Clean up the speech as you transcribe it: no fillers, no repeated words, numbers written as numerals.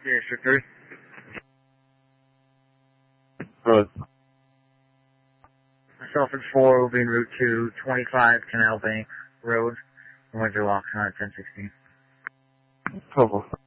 Yeah, sure, 3. Good. Myself and 4 will be en route to 25 Canal Bank Road, Windsor Locks, 1016. Trouble.